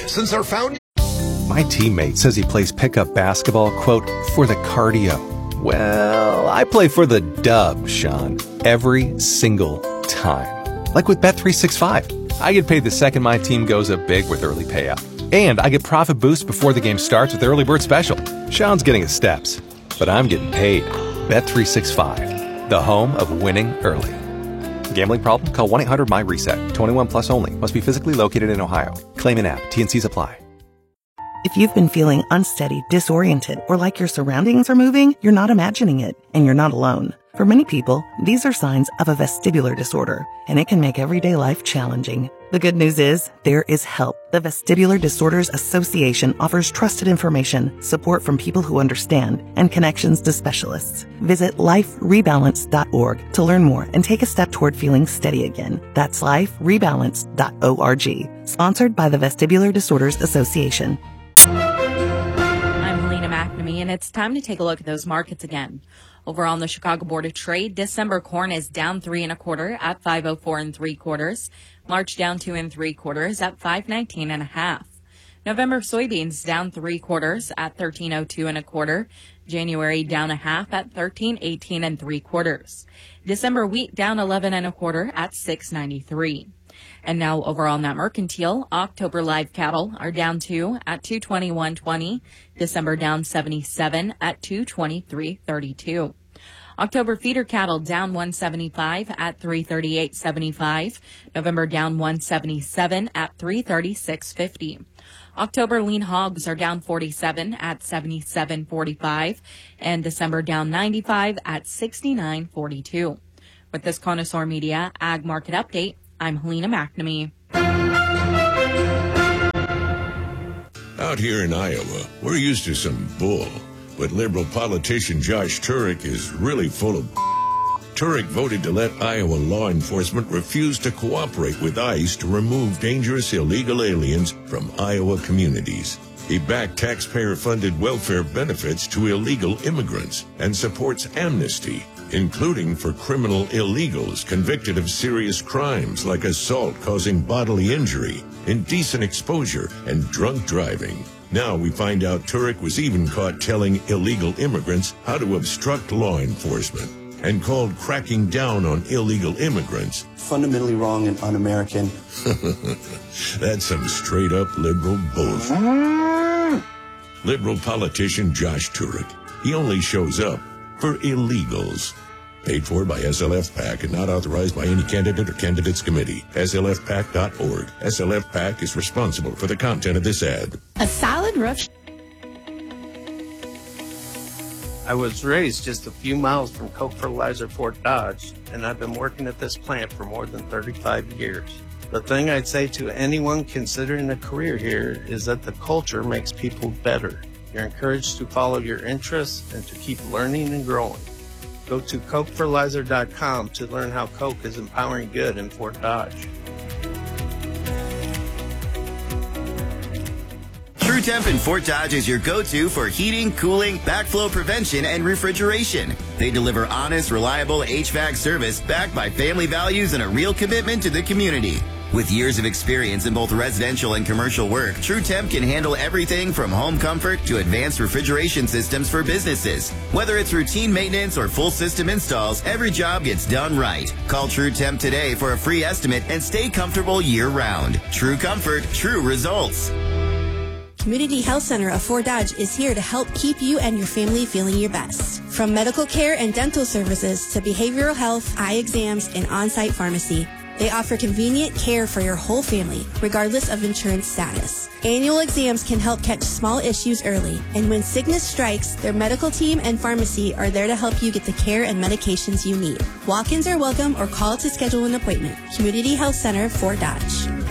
Since our founding... My teammate says he plays pickup basketball, quote, for the cardio. Well, I play for the dub, Sean, every single time. Like with Bet365. I get paid the second my team goes up big with early payout. And I get profit boost before the game starts with Early Bird Special. Sean's getting his steps, but I'm getting paid. Bet365, the home of winning early. Gambling problem? Call 1-800-MY-RESET. 21 plus only. Must be physically located in Ohio. Claim in app. T&Cs apply. If you've been feeling unsteady, disoriented, or like your surroundings are moving, you're not imagining it, and you're not alone. For many people, these are signs of a vestibular disorder, and it can make everyday life challenging. The good news is, there is help. The Vestibular Disorders Association offers trusted information, support from people who understand, and connections to specialists. Visit liferebalance.org to learn more and take a step toward feeling steady again. That's liferebalance.org. Sponsored by the Vestibular Disorders Association. I'm Helena McNamee, and it's time to take a look at those markets again. Over on the Chicago Board of Trade, December corn is down 3 1/4 at $5.04 3/4. March down 2 3/4 at $5.19 1/2. November soybeans down 3/4 at $13.02 1/4. January down 1/2 at $13.18 3/4. December wheat down 11 1/4 at $6.93. And now over on that mercantile, October live cattle are down 2 at $221.20. December down 77 at $223.32. October feeder cattle down 175 at $338.75. November down 177 at $336.50. October lean hogs are down 47 at $77.45, and December down 95 at $69.42. With this Connoisseur Media Ag Market Update, I'm Helena McNamee. Out here in Iowa, we're used to some bull, but Liberal politician Josh Turek is really full of Turek voted to let Iowa law enforcement refuse to cooperate with ICE to remove dangerous illegal aliens from Iowa communities. He backed taxpayer-funded welfare benefits to illegal immigrants and supports amnesty, including for criminal illegals convicted of serious crimes like assault causing bodily injury, indecent exposure, and drunk driving. Now we find out Turek was even caught telling illegal immigrants how to obstruct law enforcement and called cracking down on illegal immigrants fundamentally wrong and un-American. That's some straight-up liberal bullshit. Liberal politician Josh Turek. He only shows up for illegals. Paid for by SLF PAC and not authorized by any candidate or candidates committee. SLFPAC.org. SLF PAC is responsible for the content of this ad. A solid roof. I was raised just a few miles from Koch Fertilizer Fort Dodge, and I've been working at this plant for more than 35 years. The thing I'd say to anyone considering a career here is that the culture makes people better. You're encouraged to follow your interests and to keep learning and growing. Go to KochFertilizer.com to learn how Koch is empowering good in Fort Dodge. True Temp in Fort Dodge is your go-to for heating, cooling, backflow prevention, and refrigeration. They deliver honest, reliable HVAC service backed by family values and a real commitment to the community. With years of experience in both residential and commercial work, True Temp can handle everything from home comfort to advanced refrigeration systems for businesses. Whether it's routine maintenance or full system installs, every job gets done right. Call True Temp today for a free estimate and stay comfortable year-round. True comfort, true results. Community Health Center of Fort Dodge is here to help keep you and your family feeling your best. From medical care and dental services to behavioral health, eye exams, and on-site pharmacy, they offer convenient care for your whole family, regardless of insurance status. Annual exams can help catch small issues early, and when sickness strikes, their medical team and pharmacy are there to help you get the care and medications you need. Walk-ins are welcome or call to schedule an appointment. Community Health Center, Fort Dodge.